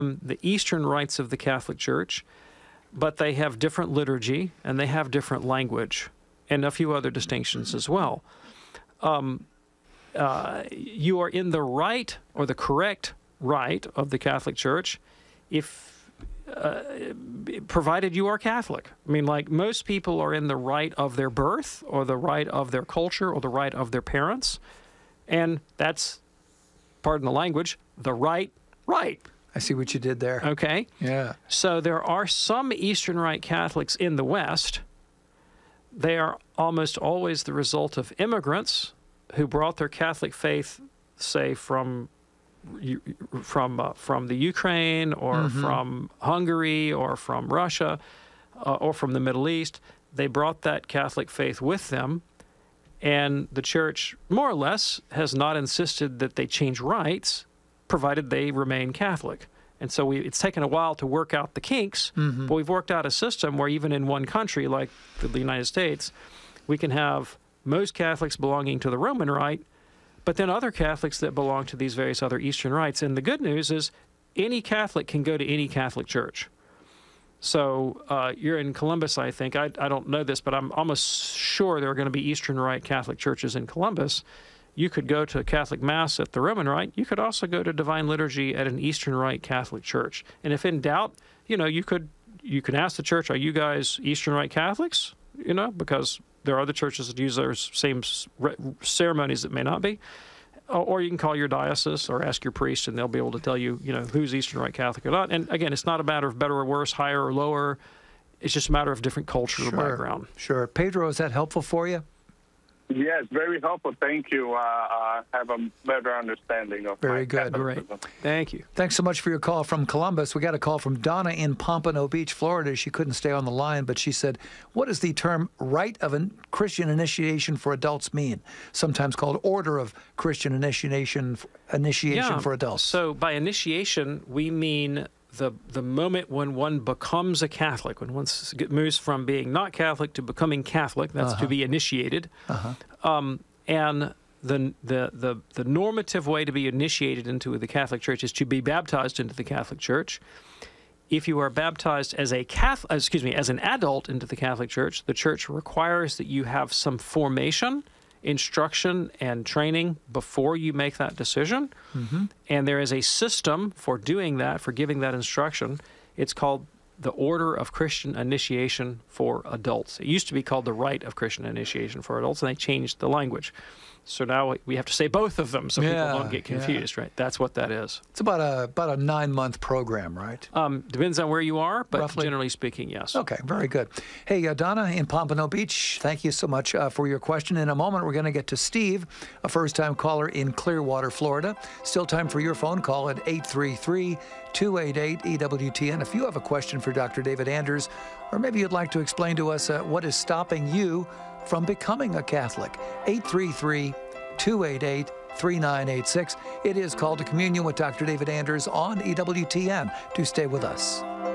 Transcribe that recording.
the Eastern rites of the Catholic Church, but they have different liturgy and they have different language and a few other distinctions as well. You are in the right or the correct rite of the Catholic Church provided you are Catholic. I mean, like most people are in the rite of their birth or the rite of their culture or the rite of their parents. And that's, pardon the language, the right. I see what you did there. Okay? Yeah. So there are some Eastern Rite Catholics in the West. They are almost always the result of immigrants who brought their Catholic faith, say, from the Ukraine or from Hungary or from Russia or from the Middle East. They brought that Catholic faith with them, and the Church, more or less, has not insisted that they change rites, provided they remain Catholic. And so it's taken a while to work out the kinks, but we've worked out a system where even in one country, like the United States, we can have most Catholics belonging to the Roman Rite, but then other Catholics that belong to these various other Eastern rites. And the good news is any Catholic can go to any Catholic church. So you're in Columbus, I think. I don't know this, but I'm almost sure there are going to be Eastern Rite Catholic churches in Columbus. You could go to Catholic Mass at the Roman Rite. You could also go to Divine Liturgy at an Eastern Rite Catholic church. And if in doubt, you can ask the church, are you guys Eastern Rite Catholics? Because there are other churches that use those same ceremonies that may not be. Or you can call your diocese or ask your priest, and they'll be able to tell you, who's Eastern Rite Catholic or not. And again, it's not a matter of better or worse, higher or lower. It's just a matter of different culture or background. Sure. Pedro, is that helpful for you? Yes, very helpful. Thank you. I have a better understanding of Very good. Great. Thank you. Thanks so much for your call from Columbus. We got a call from Donna in Pompano Beach, Florida. She couldn't stay on the line, but she said, what does the term rite of Christian initiation for adults mean? Sometimes called order of Christian initiation for adults. So by initiation, we mean the moment when one becomes a Catholic, when one moves from being not Catholic to becoming Catholic, that's to be initiated. And the normative way to be initiated into the Catholic Church is to be baptized into the Catholic Church. If you are baptized as an adult into the Catholic Church, the Church requires that you have some formation, instruction, and training before you make that decision. And there is a system for doing that, for giving that instruction. It's called the Order of Christian Initiation for Adults. It used to be called the Rite of Christian Initiation for Adults, and they changed the language. So now we have to say both of them so people don't get confused, right? That's what that is. It's about a 9-month program, right? Depends on where you are, but roughly, generally speaking, yes. Okay, very good. Hey, Donna in Pompano Beach, thank you so much for your question. In a moment, we're going to get to Steve, a first-time caller in Clearwater, Florida. Still time for your phone call at 833-288-EWTN. If you have a question for Dr. David Anders, or maybe you'd like to explain to us what is stopping you from becoming a Catholic, 833-288-3986. It is Call to Communion with Dr. David Anders on EWTN. Do stay with us.